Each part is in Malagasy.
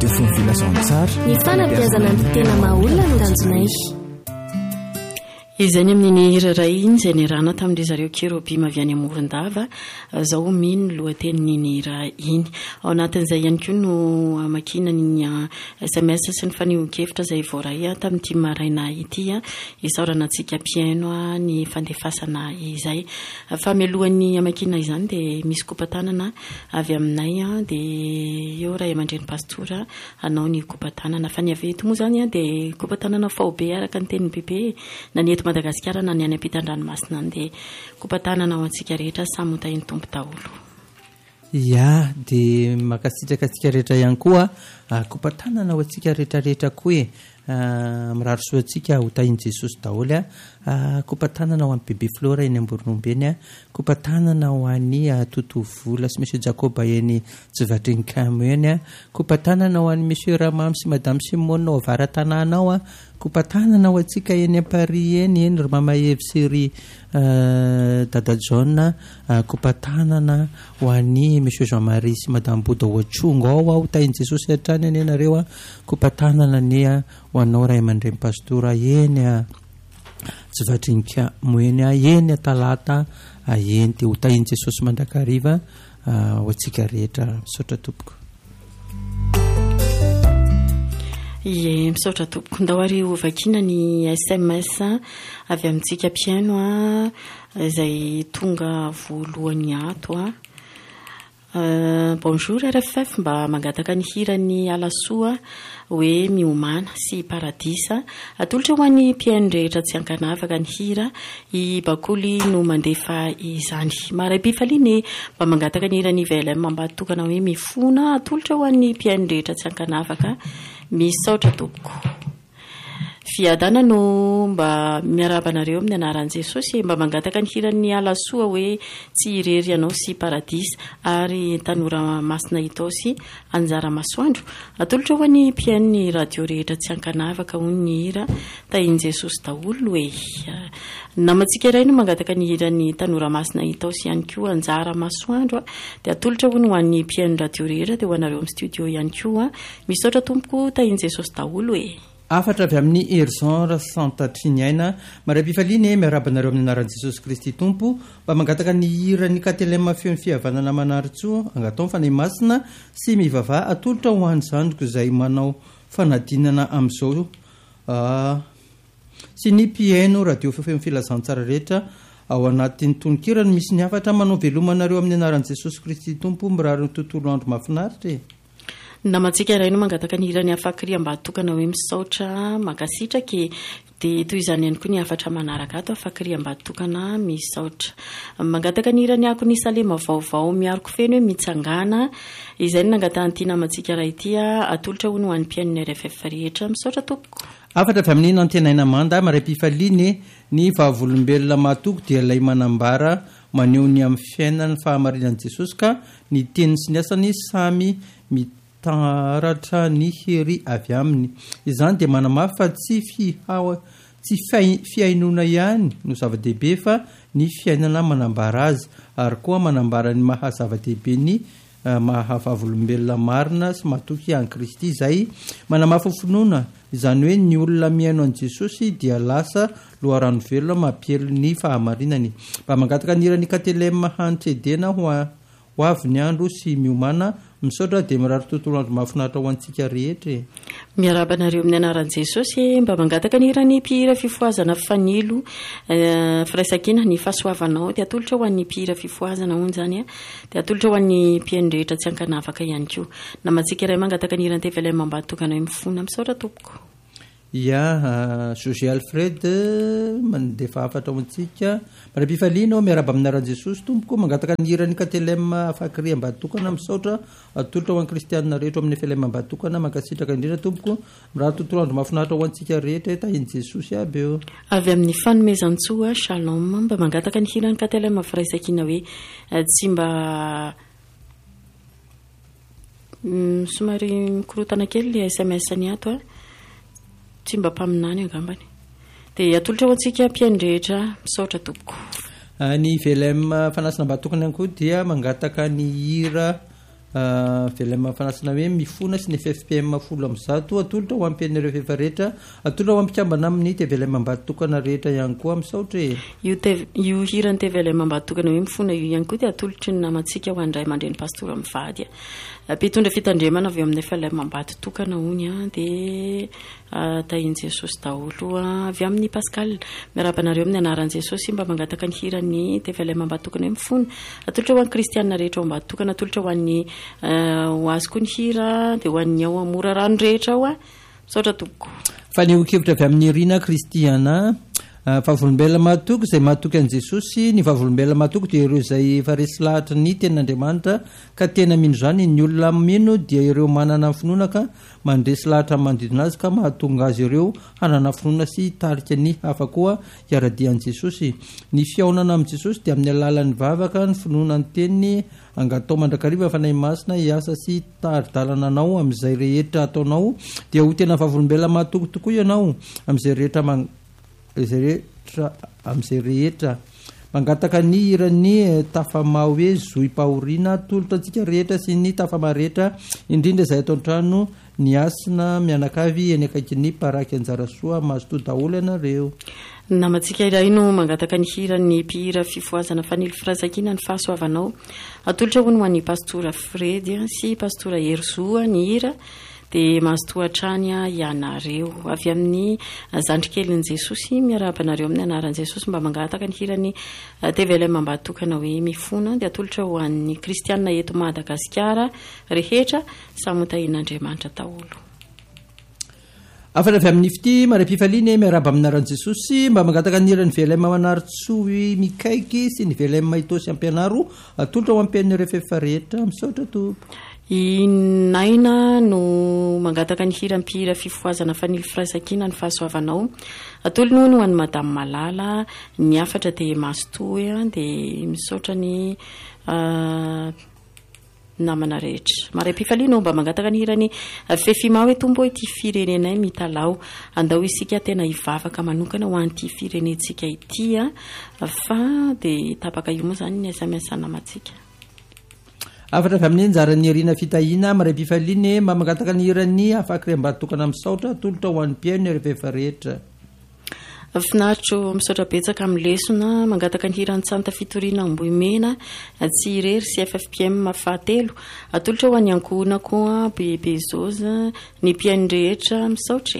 radio fonfilasantsara ny fanabeazana ny tena maolona no ranjonay izay ny amin'ny hiraray iny izay ny rana tamin'ireo zareo kerobi avy any Morondava zao mino lohateniny ny hira iny ao anatin'izay ihany koa no amakina ny SMS sy ny faniohon-kevitra izay voaray tamin'ity maraina ity isaorana antsika piaino ny fandefasana izay fa mialohan'ny amakina izany dia misy kopatanana avy aminay dia eo ray aman-dreny pastora anao ny kopatanana fa ny avy eto moa zany dia kopatanana faobe araka ny tenin'ny bebe na ny eto Madagasikara na ny any ampitan-dranomasina dia kopatanana ao antsika rehetra samy hotahin'ny tompo daholo. Ya dia makasitraka antsika rehetra ihany koa kopatanana ao antsika rehetrarehetra koa miraro soa antsika hotahin'i Jesosy daholo kopatanana ho an'ny bebe Flora eny Amboronombeny kopatanana ho an'ny totovola sy monsieur Jacoba eny Jivatringikamo eny kopatanana ho an'ny monsieur Ramam sy madame Simone ao avaran-tanàna ao kopatanana ho antsika eny Paris eny ry mama Eve Seri dada John kopatanana ho an'ny monsieur Jean-Marie sy madame Boda Oachongo ao hotahin'i Jesosy hatrany eny nareo kopatanana ny ho anao ray aman-dreny pastora eny Jivatringikamo eny talata eny dia hotahin'i Jesosy mandrakariva ho antsika rehetra misaotra tompoko. Ie misaotra tompoko ndao ary ovakina ny SMS avy amintsika piaino izay tonga voalohany ato bonjour RFF mba mangataka ny hirany alasoa hoe miomana sy paradisa atolotra ho an'ny piaino rehetra tsy ankanavaka ny hira i bakoly no mandefa izany maray-pifaliany mba mangataka ny hirany VLM mba tokana hoe mifona atolotra ho an'ny piaino rehetra tsy ankanavaka misaotra tompoko. Fiadana no mba miarabanareo amin'ny anaran'i Jesosy mba mangataka ny hirany alasoa hoe tsy irery ianao sy paradisa ary tanora masina itosy anjara masoandro atolotra ho an'ny piain'ny radio rehetra tsy ankanavaka hoy ny hira tahin'i Jesosy daholo hoe namantsika iray no mangataka ny hirany tanora masina itosy ihany koa anjara masoandro dia atolotra ho an'ny piain'ny radio rehetra dia ho anareo amin'ny studio ihany koa misaotra tompoko tahin'i Jesosy daholo hoe afatra avy amin'ny Erzon Santatriniaina maray-pifaliany miarabanareo amin'ny anaran'i Jesosy Kristy tompo mba mangataka ny hirany katelema feo ny fihavanana manaritso angatao fanay masina sy mivava atolotra ho an'ny zandriko izay manao fanadinana amin'izao sy ny piaino radio feo filazantsara rehetra ao anatin'ny tononkirany misy ny afatra manao velomanareo amin'ny anaran'i Jesosy Kristy tompo mirary ny tontolo andro mahafinaritra namantsika iray no mangataka ny hirany afakria mba atokana hoe misaotra makasitraka dia toy izany ihany koa ny afatra manaraka ato afakria mba atokana misaotra mangataka ny hirany ako ny salema vaovao miaroko feno hoe mitsangana izay no nangatahanyity namantsika raha ity atolotra ho no an'ny piain'ny RFF rehetra misaotra tompoko. Afatra avy amin'ny nantenaina manda maray-pifaliany ny vahavolombelona mahatoko dia ilay manambara maneho ny amin'ny fiainany fahamarinan'i Jesosy ka ny teniny sy ny asany samy taratra ny hery avy aminy izany dia manamafy fa tsy fiainona ihany no zava-dehibe fa ny fiainana manambara azy ary koa manambara ny mahazava-dehibe ny mahavavolombelona marina sy matoky an'i Kristy izay manamafy finoana izany hoe ny olona miaino an'i Jesosy dia lasa loharano velona mampielo ny fahamarinany mba mangataka ny hirany katelema hanitredena ho avy ny andro sy miomana misaotra dia mirary tontolo andro mahafinaritra ho antsika rehetra miarabanareo amin'ny anaran'i Jesosy mba mangataka ny hirany mpihira fifoazana fanilo firaisakina ny fahasoavanao dia atolotra ho an'ny mpihira fifoazana hoy zany dia atolotra ho an'ny piaino rehetra tsy ankanavaka ihany koa namantsika iray mangataka ny hirany TVLM mba atokana hoe mifona misaotra tompoko. Ya José Alfred mandefa afatra ho antsika maray-pifaliana miaraba amin'ny anaran'i Jesosy tompoko mangataka ny hirany katelema afakria mba atokana misaotra atolotra ho an'ny kristianina rehetra amin'ny FLM mba atokana mankasitraka indrindra tompoko mirary tontolo andro mahafinaritra ho antsika rehetra tahin'i Jesosy aby eo. Avy amin'ny fanomezantsoa Shalom mba mangataka ny hirany katelema firaisakina hoe tsy mba somary mikorotana kely le SMS ny ato tsy mba mpaminany angambany dia atolotra ho antsika piaino rehetra misaotra tompoko. Ny VLM fanasina mba tokana ihany koa dia mangataka ny hira velema fanasina hoe mifona sy ny FFPM 10 atolotra ho ampian'ireo rehefa rehetra atolotra ho ampikambana amin'ny TVLM Ambatokana rehetra ihany koa misaotra io hirany TVLM Ambatokana hoe mifona io ihany koa dia atolotry ny namantsika ho andray mandreny pastora mivady mpitondra fitandremana avy amin'ny FLM Ambatokana hony dia tahin Jesosy daholo avy amin'ny Pascal miarabanareo amin'ny anaran Jesosy mba mangataka ny hirany TVLM Ambatokana hoe mifona atolotra ho an'ny kristianina rehetra ao Ambatokana atolotra ho an'ny ho azy koa ny hira dia ho an'ny ao amora rano rehetra ao misaotra tompoko fa ny okevitra avy amin'ny rina kristiana favolombelona mahatoky izay mahatoky an Jesosy ny favolombelona mahatoky dia ireo izay efa resy lahatra ny ten'Andriamanitra ka tena mino izany ny olona mino dia ireo manana finoana ka mandresy lahatra manodidina azy ka mahatonga azy ireo hanana finoana sy tarika ny hafa koa hiaradian'i Jesosy ny fiaonana amin'i Jesosy dia amin'ny alalan'ny vavaka ny finoana ny teniny angatao mandrakariva fanahy masina hiasa sy taridalana anao amin'izay rehetra ataonao dia ho tena favolombelona mahatoky tokoa ianao amin'izay rehetra mangataka ny hirany tafama hoe zoim-pahoriana tolotra antsika rehetra sy ny tafama rehetra indrindra izay atao an-trano ny asina mianakavy eny akaiky ny paraky anjarasoa mazoto daholo ianareo namantsika iray no mangataka ny hirany mpihira fifoazana fanily firaisankina ny fahasoavanao atolotra ho ny ho an'ny pastora Fredy sy pastora Herzoa ny hira dia mazotohatrany ianareo avy amin'ny zandrikelin'i Jesosy miarabanareo amin'ny anaran'i Jesosy mba mangataka ny hirany TVLM Ambatokana hoe mifona dia atolotra ho an'ny kristianina eto Madagasikara rehetra samotahin'Andriamanitra daholo afana avy amin'ny fity mara-pifaliana miaraba amin'ny anaran'i Jesosy mba mangataka ny hirany VLM Manaritsoa mikaiky sy ny VLM Itosy ampianaro atolotra ho ampian'ny rehefa rehetra misaotra tompo inaina no mangataka ny hirampihira fifoazana fanily firaisankina ny fahasoavanao atolony no an'ny madame Malala ny afatra dia masotoa dia misaotra ny namana rehetra maray-pifaliana mba mangataka ny hirany fefima hoe tombo ity firenenay mitalao andao isika tena hivavaka manokana ho an'ity firenentsika ity fa dia tapaka io moa zany ny asamiasana matsika afatra avy amin'ny anjarany arina fitahina maray-pifaliana mba mangataka ny hirany afakry Ambatokana misaotra atolotra ho an'ny mpiaino rehefa rehetra finaritra misaotra betsaka amin'ny lesona mangataka ny hirany tsanta fitoriana Ambohimena tsy irery sy FFPM 10 atolotra ho an'ny ankohona koa bebezoza ny mpiaino rehetra misaotra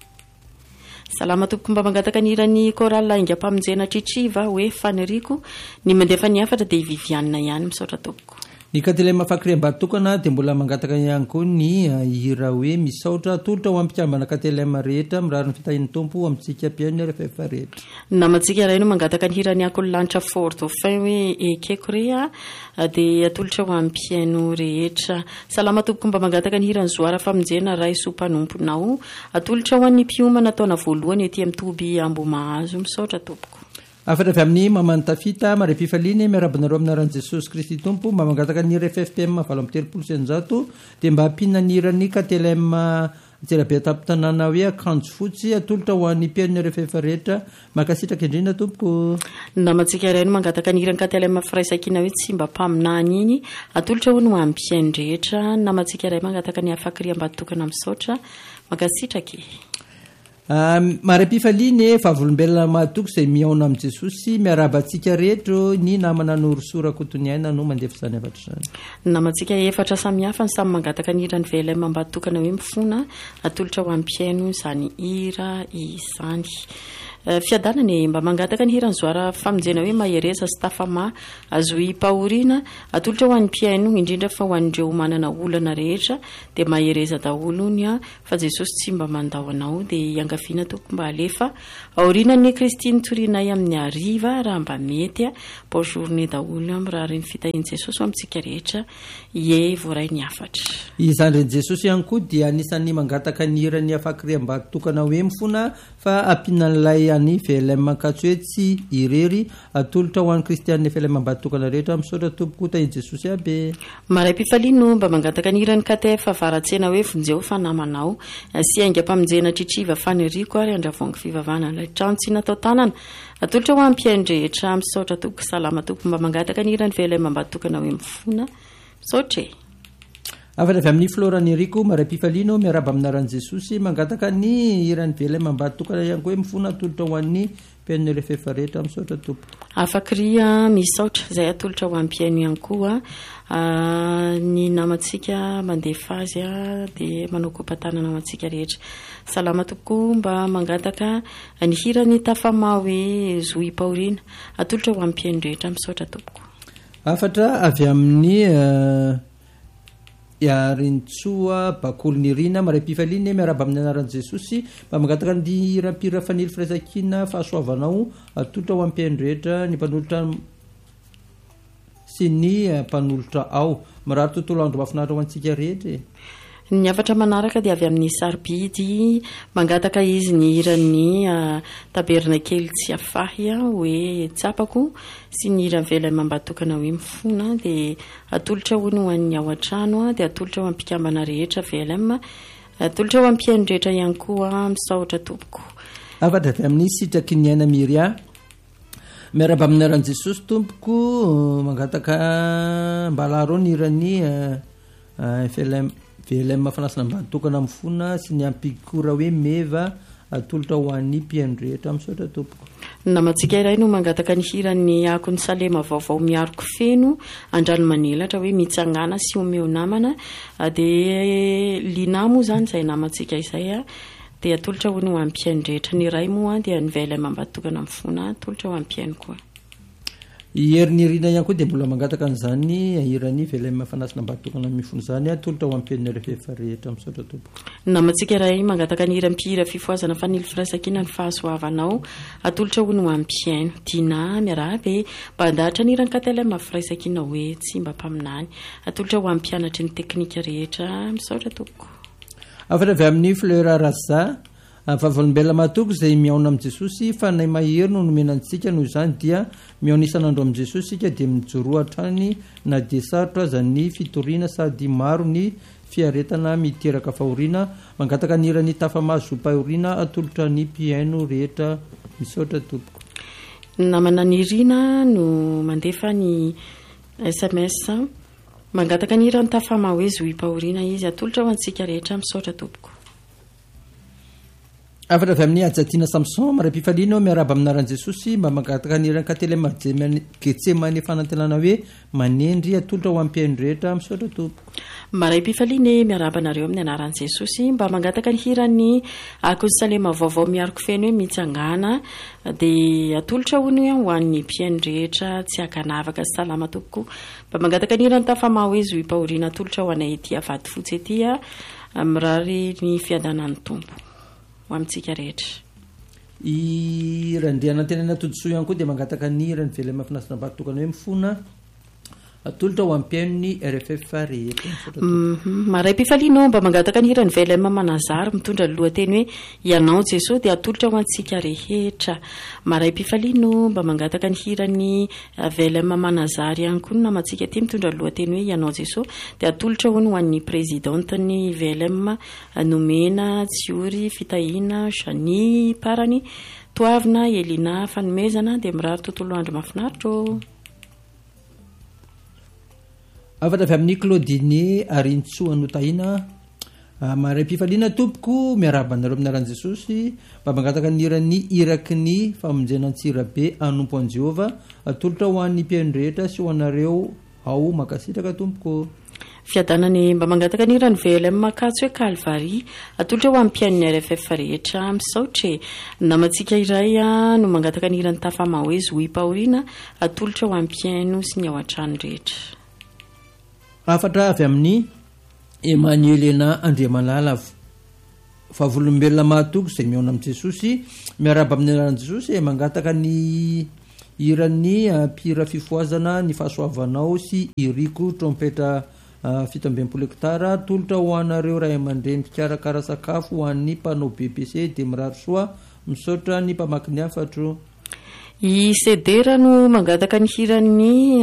salama tompoko mba mangataka ny hirany korala ingam-pamonjena tritriva hoe faniriko ny mandefa ny afatra dia hivivianina ihany misaotra tompoko ny KTLM Fakry Ambatokana dia mbola mangataka ihany koa ny hira hoe misaotra atolotra ho ampikambana KTLM rehetra mirary ny fitahin'ny tompo amintsika mpiaino rehefa rehetra namantsika iray no mangataka ny hirany akolanitra Fort Dauphin hoe ekekrea dia atolotra ho ampiaino rehetra salama tompoko mba mangataka ny hirany zoara famonjena ray sompanomponao atolotra ho an'ny mpiomana taona voalohany ety amin'ny toby Ambomahazo misaotra tompoko afatra avy amin'ny mamantafita maray-pifaliana miarabanareo amin'ny anaran'i Jesosy Kristy tompo mba mangataka ny hira FFPM 7 dia mba hampinana ny hirany KTLM Tsirabe Tapitanana hoe akanjo fotsy atolotra ho an'ny mpiaino rehefa rehetra makasitraka indrindra tompoko namantsika iray no mangataka ny hirany KTLM firaisankina hoe tsy mba mpaminany iny atolotra ho no ampiaino rehetra namantsika iray mangataka ny afakry Ambatokana misaotra makasitraka maray-pifaliana favolombelona mahatoky izay miaona amin'i Jesosy miaraba antsika rehetra ny namana norisora kotony aina no mandefa izany afatra izany namantsika efatra samihafa ny samy mangataka ny hirany VLM Ambatokana hoe mifona atolotra ho ampiaino izany hira izany fiadanany mba mangataka ny hirany zoara famonjena hoe mahereza sy tafama zoim-pahoriana atolotra ho an'ny mpiaino indrindra fa ho an'ireo manana olana rehetra dia mahereza daholo ny fa Jesosy tsy mba mandao anao dia iangaviana toko mba alefa aorinan'ny Kristiny torinay amin'ny ariva raha mba mety bonjourné daholo mirary ny fitahin'i Jesosy amintsika rehetra ie voaray ny afatra izany reny Jesosy ihany koa dia anisan'ny mangataka ny hirany afakry Ambatokana hoe mifona fa ampinan'ilay any VLM Mankatso hoe tsy irery atolotra ho an'ny kristianina VLM Ambatokana rehetra misaotra tompoko tahin'i Jesosy aby maray-pifaliana mba mangataka ny hirany KTF avaratsena hoe vonjeo fa namanao sy aingam-pamonjena tritriva faniriko ary andravoangy fivavahana ilay trano tsy natao tanana atolotra ho ampiaino rehetra misaotra tompoko salama tompoko mba mangataka ny hirany VLM Ambatokana hoe mifona misaotra afatra avy amin'ny florany riko maray-pifaliana miaraba aminaran'i jesosy mangataka ny irany velay mambady tokana ihany koa hoe mifona atolotra ho an'ny mpiaino rehefa rehetra misaotra tompo afakria misaotra izay atolotra ho am-piaino ihany koa ny namantsika mandefa azy dia manao kopatana namantsika rehetra salama tokoa mba mangataka ny hirany tafama hoe zoim-paoriana atolotra ho am-piaino rehetra misaotra tompoko afatra avy amin'ny iarintsoa bakolony rina maray-pifaliana miaraba amin'ny anaran'i jesosy mba mangataka ny rampira fanily firaisan-kina fahasoavanao atolotra ho am-piaino rehetra ny mpanolotra sy ny mpanolotra ao mirary tontolo andro mahafinaritra ho antsika rehetra ny afatra manaraka dia avy amin'ny sarobidy mangataka izy ny hiran'ny taberna kely tsy afahy hoe tsapako sy ny hirany velany mambatokana hoe mifona dia atolotra hono ho an'ny ao an-trano dia atolotra ho ampikambana rehetra velama atolotra ho am-piaino rehetra ihany koa misaotra tompoko afatra avy amin'ny sitraky ny aina miria miaraba amin'ny aran'i jesosy tompoko mangataka mbalaro ny hiran'ny velay mahafanasina mbatokana mifona sy ny ampikora hoe meva atolotra ho an'ny mpiaino rehetra misaotra tompoko namantsika iray no mangataka ny hirany ako ny salema vaovao miaroko feno andrano manelatra hoe mitsangana sy omeo namana dia linamo zany izay namantsika izay dia atolotra ho no am-piaino rehetra ny iray moa dia ny velay mambatokana mifona atolotra ho am-piaino koa herin'ny rina ihany koa dia mbola mangataka an'izany hirany velay mahafanasina mbatokana mifona zany atolotra ho am-piaino rehefa rehetra misaotra tompoko namantsika iray mangataka ny hiram-pihira fifoazana fanily firaisan-kina ny fahasoavanao atolotra ho no am-piaino dina miarabe mba andahatra ny hiran-katela mafiraisan-kina hoe tsy mba mpaminany atolotra ho am-pianatry ny teknika rehetra misaotra tompoko afatra avy amin'ny fleur raza vavolombelona matoko izay miaona amin'i jesosy fa nay mahery no nomenantsika noho izany dia miaona isan'andro amin'i jesosy sika dia mijoroa hatrany na dia sarotra aza ny fitoriana sady maro ny fiaretana miteraka fahoriana mangataka ny hirany tafamazo-pahoriana atolotra ny mpiaino rehetra misaotra tompoko namana ny rina no mandefa ny sms mangataka ny hirany tafama hoe zoim-pahoriana izy atolotra ho antsika rehetra misaotra tompoko afatra avy amin'ny ajatiana samson maray-pifaliana miaraba aminaran'i jesosy mba mangataka ny hiran-katele getsemane fanantenana hoe manendry atolotra ho am-piaino rehetra misaotra tompoko maray-pifaliana miaraba anareo amin'ny anaran'i jesosy mba mangataka ny hirany akonsalema vaovao miaroko feno hoe mitsangana dia atolotra hono ho an'ny mpiaino rehetra tsy hakanavaka sy salama tompoko mba mangataka ny hirany tafama hoe zoim-pahoriana atolotra ho anay ety avady fotsy ety mirary ny fiadanan'ny tompo ho amintsika rehetra irandehana tenany atodsoa ihany koa dia mangataka ny irany velay mahafinasina mbatokana hoe mifona atolotra ho am-piaino ny rff rehetra maray-pifaliana mba mangataka ny hirany velay mamanazary mitondra ny lohateny hoe ianao jesosy dia atolotra ho antsika rehetra maray-pifaliana mba mangataka ny hirany velay mamanazary ihany koa namantsika ty mitondra ny lohateny hoe ianao jesosy dia atolotra ho no ho an'ny présidenteny velem nomena tsiory fitahina jani parany toavina elina fanomezana dia mirary tontolo andro mahafinaritra afatra avy amin'ny claudine arintsoa notahina maray-pifaliana tompoko miaraba anareo aminaran'i jesosy mba mangataka ny hirany iraky ny famonjenantsira be anompo an' jehovah atolotra ho an'ny mpiaino rehetra sy ho anareo ao makasitraka tompoko fiadanany mba mangataka ny hirany velay makatso hoe kalvari atolotra ho am-piaino ny rff rehetra misaotre namantsika iray no mangataka ny hirany tafama hoe zoim-pahoriana atolotra ho am-piaino sy ny ao an-trano rehetra afatra avy amin'ny Emmanuelena Andriamalala favolombelona mahatoko izay miaona amin'i jesosy miaraba amin'ny anaran'i jesosy mangataka ny hiran'ny mpihira fifoazana ny fahasoavanao sy iriko trompetra 17 hektara atolotra ho anareo ray aman-dreny mpikarakara sakafo ho an'ny mpanao BBC dia mirary soa misaotra ny mpamaky ny afatro I sedera no mangataka ny hirany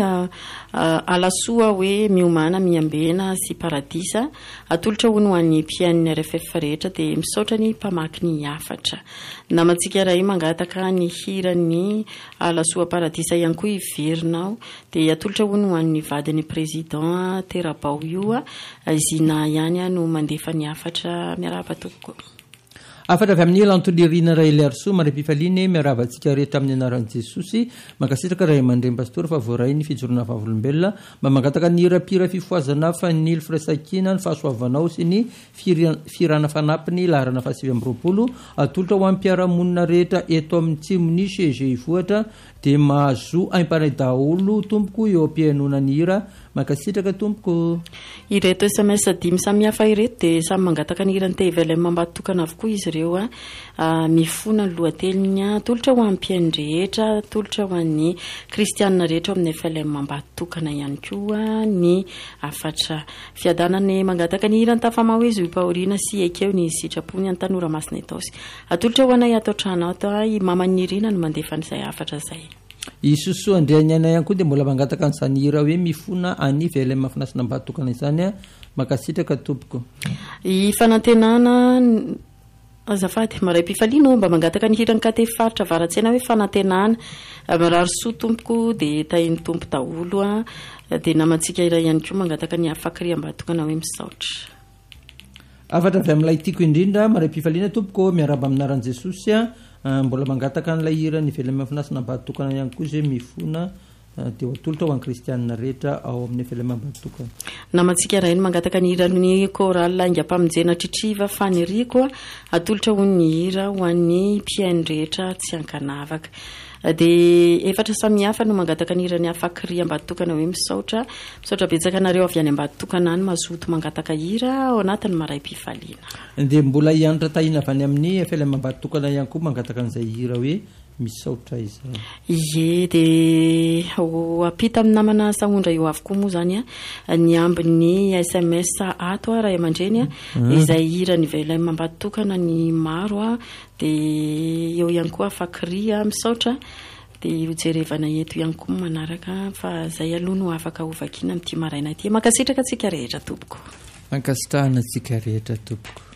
alasoa hoe miomana miambena sy paradisa atolotra ho no an'ny mpiain'ny RFF rehetra dia misaotra ny mpamaky ny afatra namantsika ray mangataka ny hirany alasoa paradisa ihany koa iverinao dia atolotra ho no an'ny vadin'ny président Terabao io izina ihany no mandefa ny afatra miarahaba tompoko afatra avy amin'ny lantolirina ray Lerso mari-pifaliany miarahaba antsika rehetra amin'ny anaran'i Jesosy mankasitraka ray mandreny pastora fa voaray ny fijorona vavolombelona mba mangataka ny hirapira fifoazana fa ny ilo firesakina ny fahasoavanao sy ny firana fanampiny laharana fahasivy amby roapolo atolotra ho ampiaramonina rehetra eto amin'ny tsimony CG ivohatra dia mahazo aimpanay daholo tompoko eo ampiainona ny hira mankasitraka tompoko ireto SMS dimy samihafa ireto dia samy mangataka ny hirany TVLM mambatokana avokoa izy ireo mifona ny lohateniny atolotra ho amin'ny mpiainy rehetra atolotra ho an'ny kristianina rehetra amin'ny FLM mambatokana ihany koa ny afatra fiadanany mangataka ny hirany tafama hoe izy paorina sy ekeo ny sitrapony any tanora masina etosy atolotra ho anay ato trano ato i mamanirina no mandefa n'izay afatra zay isoso andreany ana ihany koa dia mbola mangataka n'izany hira hoe mifona any VLM mahafinasina mbatokana izany makasitraka tompoko i fanantenana azafady maray-pifaliano mba mangataka ny hirany kate faritra varatsena hoe fanantenana marary soa tompoko dia tahin'ny tompo daholo dia namantsika iray ihany koa mangataka ny afakria mbatokana hoe misaotra afatra avy amin'ilay tiako indrindra maray-pifaliana tompoko miaraba aminaran'i Jesosy mbola mangataka n'ilay hira ny VLM mahafinasina mbatokana ihany koa izay mifona dia atolotra ho an'ny kristianina rehetra ao amin'ny VLM mbatokana namantsika raha iny mangataka ny hira ny koral ainga-pamonjena tritriva faniriko atolotra ho ny hira ho an'ny mpiainy rehetra tsy ankanavaka dia efatra samihafa no mangataka ny hira ny afakria mbatokana hoe misaotra betsakanareo avy any mbatokana any mazoto mangataka hira ao anatin'ny maray-pifaliana dia mbola hianatra tahina avy any amin'ny VLM mbatokana ihany koa mangataka an'izay hira hoe misaotra izay ie dia apita amin'ny namana sahondra eo avokoa moa zany ny ambiny SMS ato raha aman-dreny izay hira ny VLM mbatokana ny maro dia eo ihany koa afakria misaotra dia hojerevana eto ihany koa manaraka fa zay aloha no afaka ovakina amin'ity maraina ity mankasitraka antsika rehetra tompoko mankasitrahana antsika rehetra tompoko